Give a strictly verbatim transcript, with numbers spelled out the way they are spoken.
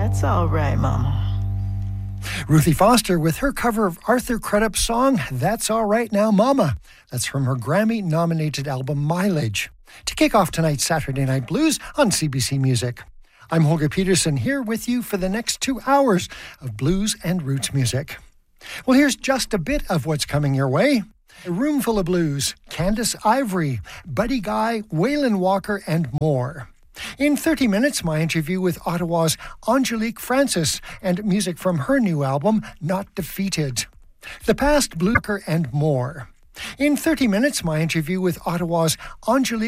That's all right, Mama. Ruthie Foster with her cover of Arthur Crudup's song, That's All Right Now, Mama. That's from her Grammy-nominated album, Mileage. To kick off tonight's Saturday Night Blues on C B C Music. I'm Holger Peterson here with you for the next two hours of blues and roots music. Well, here's just a bit of what's coming your way. A room full of blues, Candace Ivory, Buddy Guy, Waylon Walker, and more. In thirty minutes, my interview with Ottawa's Angelique Francis and music from her new album, Not Defeated. The Past, Blues, and more. In thirty minutes, my interview with Ottawa's Angelique